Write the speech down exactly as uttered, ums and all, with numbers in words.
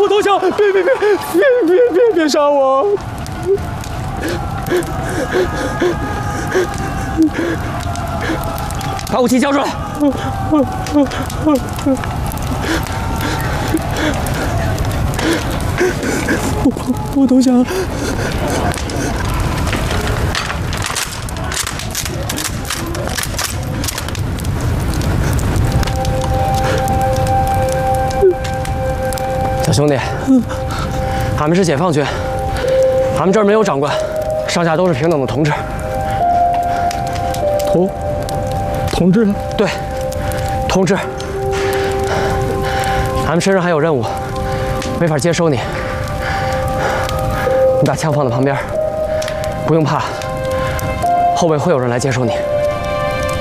我投降！别别别别别别别杀我！ 把武器交出来！ 我我投降。 小兄弟，俺们是解放军，俺们这儿没有长官，上下都是平等的同志。 同同志？ 对，同志。俺们身上还有任务，没法接收你。你把枪放在旁边，不用怕，后面会有人来接收你。